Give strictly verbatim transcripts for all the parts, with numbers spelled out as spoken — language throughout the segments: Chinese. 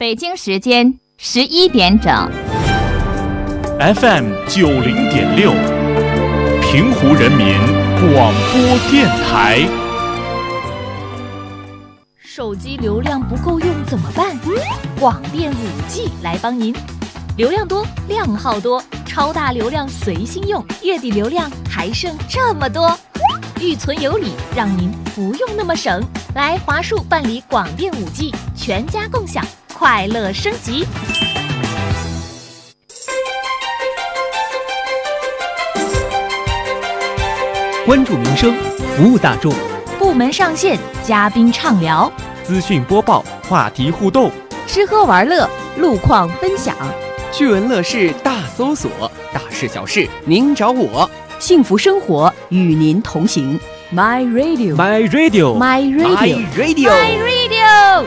北京时间十一点整。 F M 九零点六，平湖人民广播电台。 手机流量不够用怎么办？广电 五 G 来帮您，流量多，量号多，超大流量随心用，月底流量还剩这么多，预存有理，让您不用那么省。来华数办理广电 五 G， 全家共享，快乐升级。 关注民生，服务大众， 部门上线，嘉宾畅聊， 资讯播报，话题互动， 吃喝玩乐，路况分享， 趣闻乐事大搜索，大事小事您找我， 幸福生活与您同行。My Radio， My Radio， My Radio， My Radio， My Radio。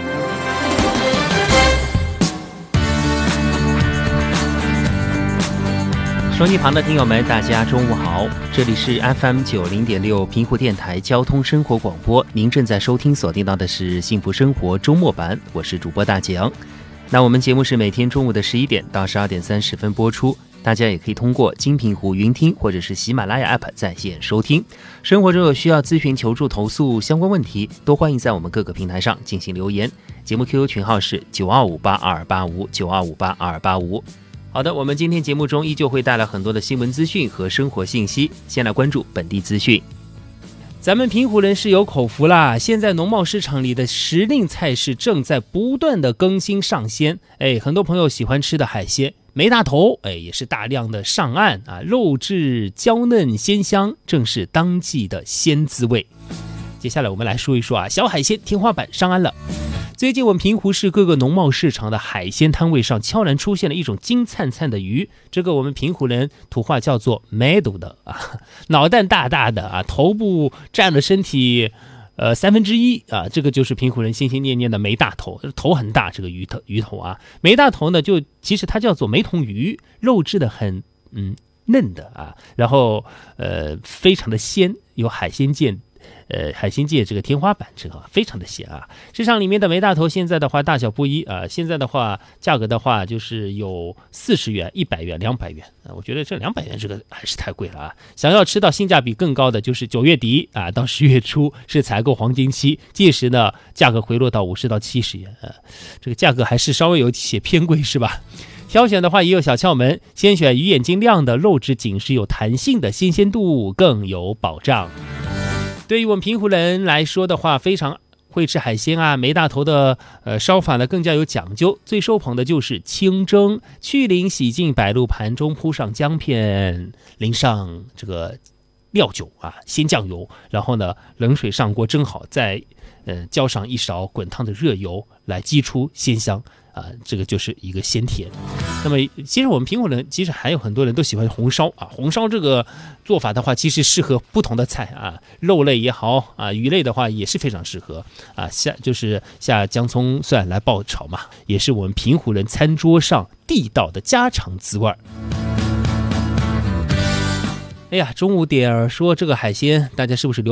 收音旁的听友们，大家中午好，这里是 F M 九零点六平湖电台交通生活广播，您正在收听锁定到的是幸福生活周末版，我是主播大强。那我们节目是每天中午的十一点到十二点三十分播出，大家也可以通过金平湖云听或者是喜马拉雅 App 在线收听。生活中有需要咨询、求助、投诉相关问题，都欢迎在我们各个平台上进行留言。节目 Q Q 群号是九二五八二八五九二五八二八五。好的，我们今天节目中依旧会带来很多的新闻资讯和生活信息。先来关注本地资讯。咱们平湖人是有口福啦，现在农贸市场里的时令菜式正在不断的更新上鲜。哎，很多朋友喜欢吃的海鲜，梅大头，哎，也是大量的上岸啊，肉质娇嫩鲜香，正是当季的鲜滋味。接下来我们来说一说啊，小海鲜天花板上岸了。最近我们平湖市各个农贸市场的海鲜摊位上悄然出现了一种金灿灿的鱼，这个我们平湖人土话叫做梅肚的啊，脑袋大大的啊，头部占了身体呃三分之一啊，这个就是平湖人心心念念的梅大头，头很大，这个鱼头鱼头啊，梅大头呢就其实它叫做梅筒鱼，肉质的很嗯嫩的啊，然后呃非常的鲜，有海鲜界呃，海鲜界这个天花板，这个非常的鲜啊！市场里面的梅大头现在的话大小不一啊，现在的话价格的话就是有四十元、一百元、两百元啊。我觉得这两百元这个还是太贵了啊！想要吃到性价比更高的，就是九月底啊到十月初是采购黄金期，届时呢价格回落到五十到七十元啊，这个价格还是稍微有些偏贵是吧？挑选的话也有小窍门，先选鱼眼睛亮的、肉质紧实有弹性的，新鲜度更有保障。对于我们平湖人来说的话，非常会吃海鲜啊，梅大头的呃烧法呢更加有讲究，最受捧的就是清蒸，去鳞洗净，摆入盘中，铺上姜片，淋上这个料酒啊，鲜酱油，然后呢冷水上锅蒸好，再呃浇上一勺滚烫的热油来激出鲜香啊，这个就是一个鲜甜。那么其实我们平湖人其实还有很多人都喜欢红烧啊，红烧这个做法的话其实适合不同的菜啊，肉类也好啊，鱼类的话也是非常适合啊，下就是下姜葱蒜来爆炒嘛，也是我们平湖人餐桌上地道的家常滋味。哎呀，中午点说这个海鲜大家是不是流